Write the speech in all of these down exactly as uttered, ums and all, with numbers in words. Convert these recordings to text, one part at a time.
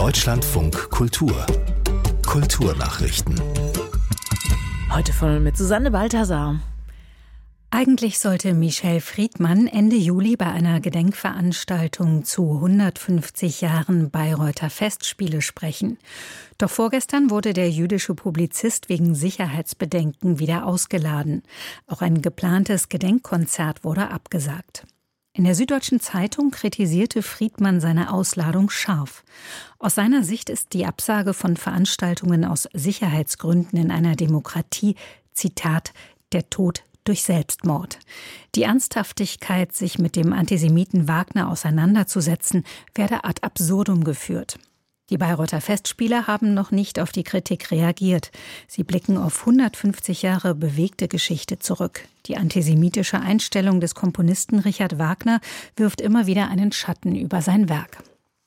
Deutschlandfunk Kultur Kulturnachrichten. Heute voll mit Susanne Balthasar. Eigentlich sollte Michel Friedmann Ende Juli bei einer Gedenkveranstaltung zu hundertfünfzig Jahren Bayreuther Festspiele sprechen. Doch vorgestern wurde der jüdische Publizist wegen Sicherheitsbedenken wieder ausgeladen. Auch ein geplantes Gedenkkonzert wurde abgesagt. In der Süddeutschen Zeitung kritisierte Friedmann seine Ausladung scharf. Aus seiner Sicht ist die Absage von Veranstaltungen aus Sicherheitsgründen in einer Demokratie, Zitat, der Tod durch Selbstmord. Die Ernsthaftigkeit, sich mit dem Antisemiten Wagner auseinanderzusetzen, werde ad absurdum geführt. Die Bayreuther Festspiele haben noch nicht auf die Kritik reagiert. Sie blicken auf hundertfünfzig Jahre bewegte Geschichte zurück. Die antisemitische Einstellung des Komponisten Richard Wagner wirft immer wieder einen Schatten über sein Werk.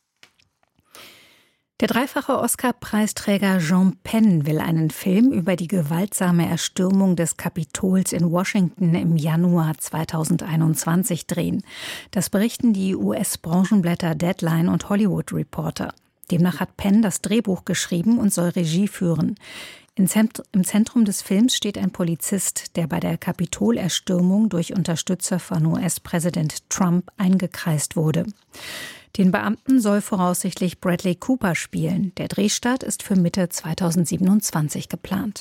Der dreifache Oscar-Preisträger Sean Penn will einen Film über die gewaltsame Erstürmung des Kapitols in Washington im Januar zweitausendeinundzwanzig drehen. Das berichten die U S-Branchenblätter Deadline und Hollywood Reporter. Demnach hat Penn das Drehbuch geschrieben und soll Regie führen. Im Zentrum des Films steht ein Polizist, der bei der Kapitolerstürmung durch Unterstützer von U S-Präsident Trump eingekreist wurde. Den Beamten soll voraussichtlich Bradley Cooper spielen. Der Drehstart ist für Mitte zweitausendsiebenundzwanzig geplant.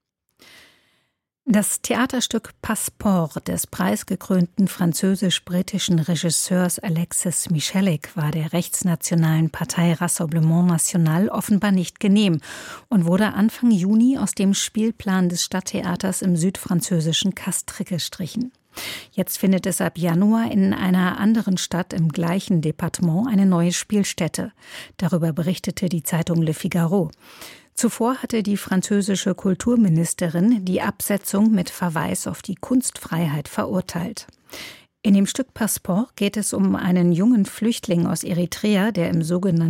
Das Theaterstück Passeport des preisgekrönten französisch-britischen Regisseurs Alexis Michalik war der rechtsnationalen Partei Rassemblement National offenbar nicht genehm und wurde Anfang Juni aus dem Spielplan des Stadttheaters im südfranzösischen Castres gestrichen. Jetzt findet es ab Januar in einer anderen Stadt im gleichen Departement eine neue Spielstätte. Darüber berichtete die Zeitung Le Figaro. Zuvor hatte die französische Kulturministerin die Absetzung mit Verweis auf die Kunstfreiheit verurteilt. In dem Stück Passeport geht es um einen jungen Flüchtling aus Eritrea, der im sogenannten